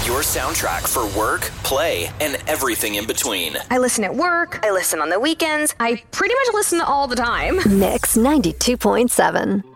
Your soundtrack for work, play, and everything in between. I listen at work. I listen on the weekends. I pretty much listen all the time. Mix 92.7.